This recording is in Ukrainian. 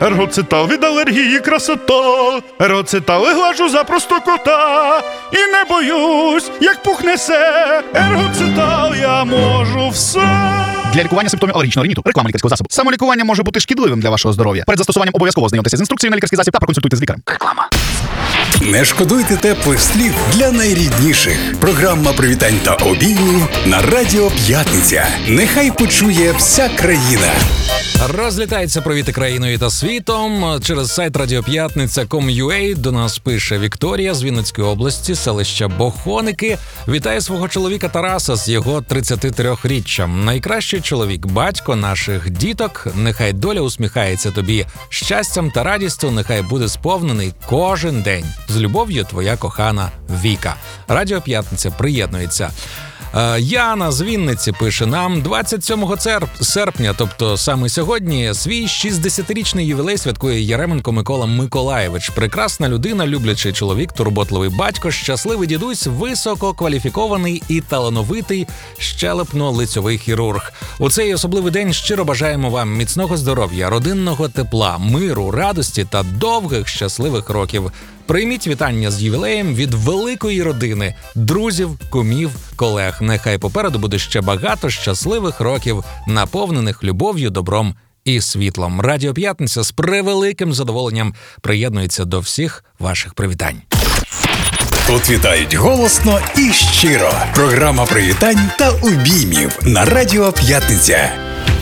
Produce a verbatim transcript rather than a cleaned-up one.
Ергоцитал від алергії красота. Ергоцитал глажу за просто кота. І не боюсь, як пух несе. Ергоцитал я можу все. Для лікування симптомів алергічного риніту. Реклама лікарського засобу. Самолікування може бути шкідливим для вашого здоров'я. Перед застосуванням обов'язково знайомтеся з інструкцією на лікарський засіб та проконсультуйте з лікарем. Реклама. Не шкодуйте теплих слів для найрідніших. Програма привітань та обіймів на Радіо П'ятниця. Нехай почує вся країна. Розлітається привіти країною та світом. Через сайт радіоп'ятниця крапка ком крапка ю а до нас пише Вікторія з Вінницької області, селища Бохоники. Вітає свого чоловіка Тараса з його тридцятитриріччям. Найкращий чоловік, батько наших діток. Нехай доля усміхається тобі щастям та радістю. Нехай буде сповнений кожен день. З любов'ю, твоя кохана Віка. Радіо П'ятниця приєднується. Яна з Вінниці пише нам двадцять сьомого серпня, тобто саме сьогодні, свій шістдесятирічний ювілей святкує Яременко Микола Миколаєвич. Прекрасна людина, люблячий чоловік, турботливий батько, щасливий дідусь, висококваліфікований і талановитий щелепно-лицьовий хірург. У цей особливий день щиро бажаємо вам міцного здоров'я, родинного тепла, миру, радості та довгих щасливих років. Прийміть вітання з ювілеєм від великої родини, друзів, кумів, колег. Нехай попереду буде ще багато щасливих років, наповнених любов'ю, добром і світлом. Радіо П'ятниця з превеликим задоволенням приєднується до всіх ваших привітань. Тут вітають голосно і щиро. Програма привітань та обіймів на Радіо П'ятниця.